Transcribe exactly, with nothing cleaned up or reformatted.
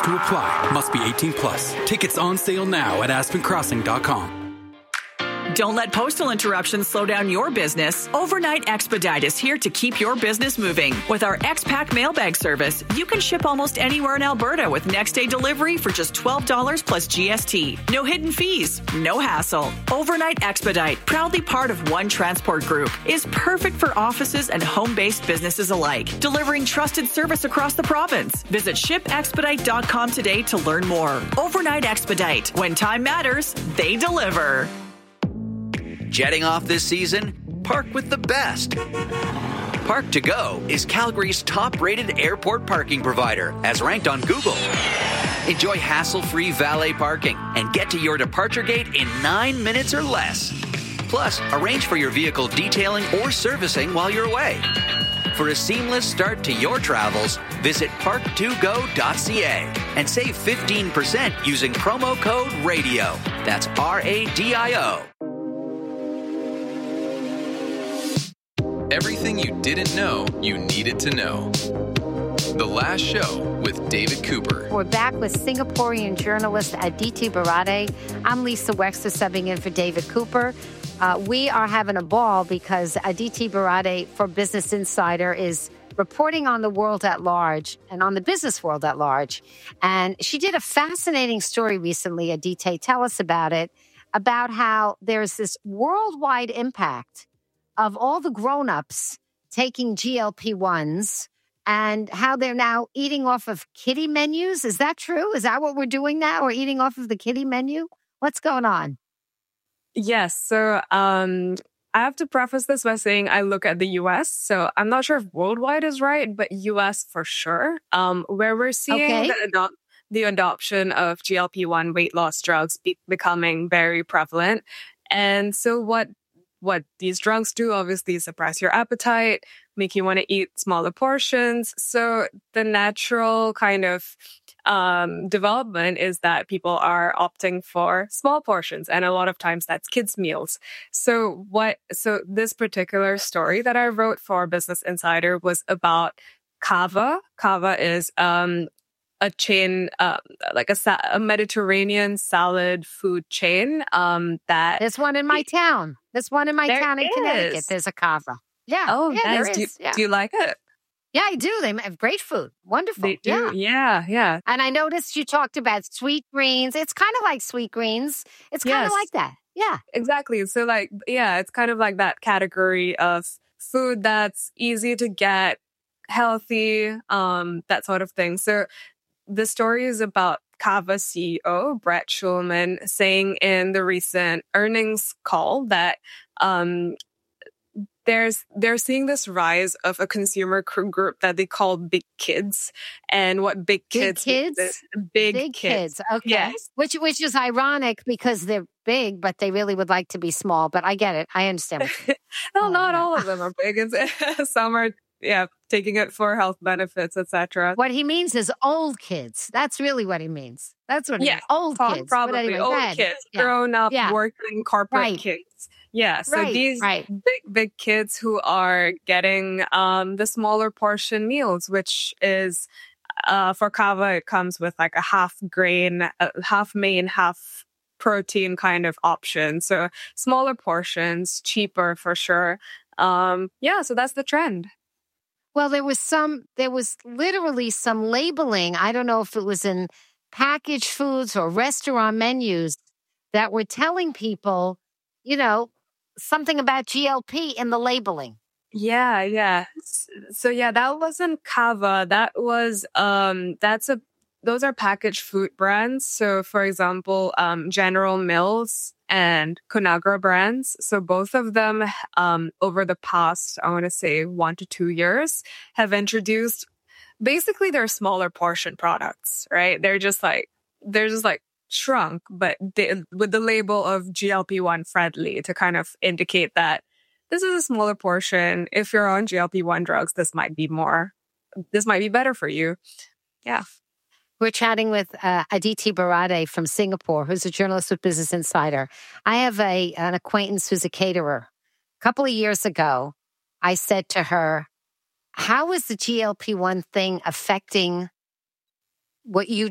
to apply. Must be eighteen plus. Tickets on sale now at aspen crossing dot com. Don't let postal interruptions slow down your business. Overnight Expedite is here to keep your business moving. With our X-Pack mailbag service, you can ship almost anywhere in Alberta with next-day delivery for just twelve dollars plus G S T. No hidden fees, no hassle. Overnight Expedite, proudly part of One Transport Group, is perfect for offices and home-based businesses alike, delivering trusted service across the province. Visit ship expedite dot com today to learn more. Overnight Expedite. When time matters, they deliver. Jetting off this season? Park with the best. Park to Go is Calgary's top-rated airport parking provider, as ranked on Google. Enjoy hassle-free valet parking and get to your departure gate in nine minutes or less. Plus, arrange for your vehicle detailing or servicing while you're away. For a seamless start to your travels, visit park to go dot c a and save fifteen percent using promo code RADIO. That's R A D I O. Everything you didn't know you needed to know. The Last Show with David Cooper. We're back with Singaporean journalist Aditi Barade. I'm Lisa Wexler, subbing in for David Cooper. Uh, we are having a ball because Aditi Barade for Business Insider is reporting on the world at large and on the business world at large. And she did a fascinating story recently. Aditi, tell us about it, about how there's this worldwide impact of all the grown-ups taking G L P ones and how they're now eating off of kiddie menus. Is that true? Is that what we're doing now? We're eating off of the kiddie menu? What's going on? Yes. So um, I have to preface this by saying I look at the U S. So I'm not sure if worldwide is right, but U S for sure, um, where we're seeing Okay. the, adop- the adoption of G L P one weight loss drugs be- becoming very prevalent. And so what What these drugs do, obviously, suppress your appetite, make you want to eat smaller portions. So the natural kind of um, development is that people are opting for small portions. And a lot of times that's kids' meals. So what? So this particular story that I wrote for Business Insider was about Cava. Cava is um, a chain, uh, like a, sa- a Mediterranean salad food chain. Um, that There's one in my town. There's one in my There town in is. Connecticut. There's a Cava. Yeah. Oh, yeah, nice. there Do, is. Yeah. do you like it? yeah, I do. They have great food. Wonderful. They do. Yeah. Yeah, yeah. And I noticed you talked about sweet greens. It's kind of like sweet greens. It's kind of Yes. like that. Yeah. Exactly. So like, yeah, it's kind of like that category of food that's easy to get, healthy, um, that sort of thing. So the story is about Cava C E O Brett Schulman saying in the recent earnings call that um, there's they're seeing this rise of a consumer cr- group that they call big kids, and what big Big kids means kids? is big, Big kids. kids. Okay. Yes. Which which is ironic because they're big, but they really would like to be small. But I get it. I understand. What you No, Oh, not yeah. all of them are big. It's, some are, yeah, taking it for health benefits, et cetera. What he means is old kids. That's really what he means. That's what he Yeah, means. Old Prob- kids. Probably But anyway, go old ahead. kids, Yeah. grown up, Yeah. working corporate Right. kids. Yeah, so Right, these right. big, big kids who are getting um, the smaller portion meals, which is uh, for Cava, it comes with like a half grain, uh, half main, half protein kind of option. So smaller portions, cheaper for sure. Um, yeah, so that's the trend. Well, there was some, there was literally some labeling. I don't know if it was in packaged foods or restaurant menus that were telling people, you know, something about G L P in the labeling. Yeah, yeah. S- So yeah, that wasn't Cava. That was um that's a those are packaged food brands. So for example, um General Mills and Conagra brands. So both of them um over the past, I want to say one to two years have introduced basically they're smaller portion products, right? They're just like they're just like shrunk, but they, with the label of G L P one friendly to kind of indicate that this is a smaller portion. If you're on G L P one drugs, this might be more, this might be better for you. Yeah. We're chatting with uh, Aditi Barade from Singapore, who's a journalist with Business Insider. I have a an acquaintance who's a caterer. A couple of years ago, I said to her, how is the G L P one thing affecting what you